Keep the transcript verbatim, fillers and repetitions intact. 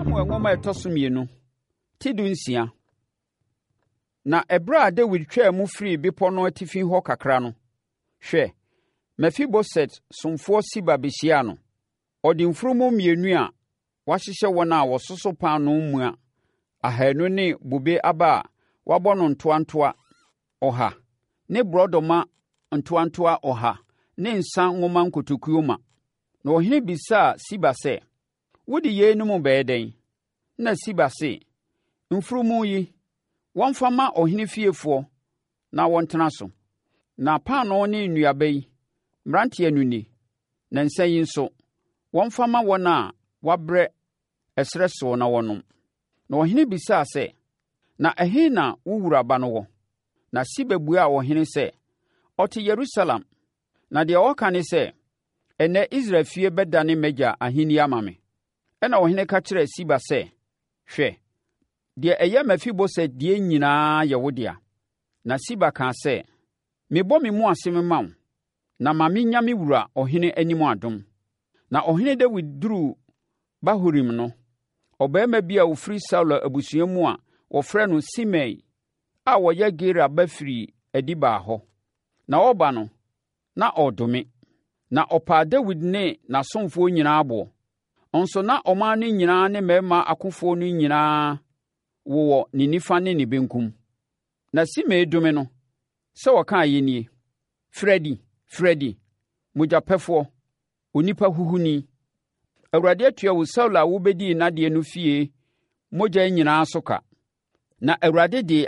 Samuel nwoma ɛtɔ so mmienu, ti du nsia. Na ɛberɛ a Dawid twaa mu firi bepɔ no atifi hɔ kakra no, hwɛ, Mefiboset somfoɔ Siba bɛhyiaa no. Ɔde mfurumu mmienu a wɔahyehyɛ wɔn a wɔsoso paano mua ahanu ne bobe aba a wɔabɔ no ntoantoa ɔha ne borɔdɔma ntoantoa ɔha ne nsã nwoma nkotokuo ma. Na ɔhene bisaa Siba sɛ, “Wode yeinom bɛyɛ dɛn?” Na Siba se, “Mfurumu yi, wɔmfa ma ɔhene fiefoɔ na wɔntena so. Na paano ne nnuaba yi, mmeranteɛ no ni. Na nsã yi nso, wɔmfa ma wɔn a wɔabrɛ ɛserɛ soɔ na wɔnom.” Na ɔhene bisaa sɛ, “Na ɛhe na wo wura ba no wɔ?” Na Siba buaa ɔhene sɛ, “Ɔte Yerusalem. Na deɛ ɔka ne sɛ, ɛnnɛ Israel fie bɛdane m'agya ahenni ama me.” Ɛnna ɔhene ka kyerɛɛ Siba sɛ, “Hwɛ, deɛ ɛyɛ Mefiboset deɛ nyinaa yɛ wo dea.” Na Siba kaa sɛ, “Mebɔ me mu ase ma wo, na ma mennya me wura ɔhene anim adom.” Na ɔhene Dawid duruu Bahurim no, ɔbarima bi a ɔfiri Saulo abusua mu a wɔfrɛ no Simei a ɔyɛ Gera ba firi adi baa hɔ. Na ɔreba no, na ɔredome. Na ɔpaa Dawid ne n'asomfoɔ nyinaa aboɔ. Nso na ɔman no nyinaa ne mmarima akofoɔ no nyinaa wowɔ ne nifa ne ne benkum. Na Simei dome no, sɛ ɔkaa yɛ nie: “Frɛdi, Frɛdi, mogyapɛfoɔ, onipa huhuni! Awurade atua wo Saulo a wobɛdii n'adeɛ no fie mogya nyinaa so ka.” Na Awurade de